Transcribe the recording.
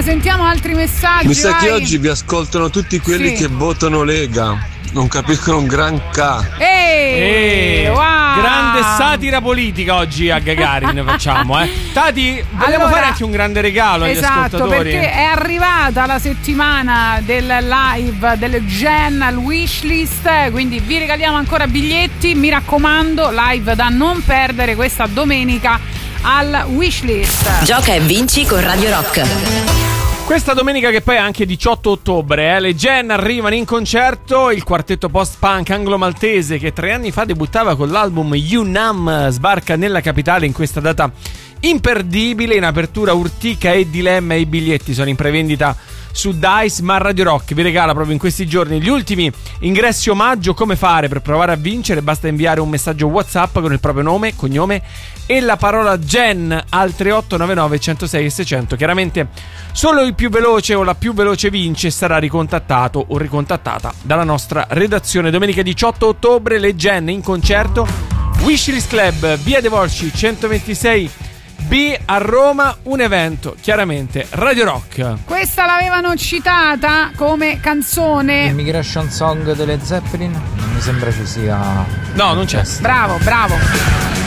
sentiamo altri messaggi. Mi sa vai. che oggi vi ascoltano tutti quelli Sì. che votano Lega. Non capiscono un gran K. Wow. Grande satira politica oggi a Gagarin facciamo, Tati, vogliamo fare anche un grande regalo agli ascoltatori. Perché è arrivata la settimana del live del Gen al Wishlist, quindi vi regaliamo ancora biglietti, mi raccomando, live da non perdere questa domenica al Wishlist. Gioca e vinci con Radio Rock. Questa domenica, che poi è anche 18 ottobre, le Gen arrivano in concerto. Il quartetto post-punk anglo-maltese, che 3 anni fa debuttava con l'album You Numb, sbarca nella capitale in questa data imperdibile. In apertura Urtica e Dilemma, e i biglietti sono in prevendita su Dice, ma Radio Rock vi regala proprio in questi giorni gli ultimi ingressi omaggio. Come fare per provare a vincere? Basta inviare un messaggio WhatsApp con il proprio nome, cognome e la parola Gen al 3899 106 e 600. Chiaramente solo il più veloce o la più veloce vince, sarà ricontattato o ricontattata dalla nostra redazione. Domenica 18 ottobre le Gen in concerto, Wishlist Club, via De Volsci 126 B a Roma, un evento chiaramente Radio Rock. Questa l'avevano citata come canzone. Immigration Song delle Zeppelin? Non mi sembra ci sia. No, non c'è. Bravo.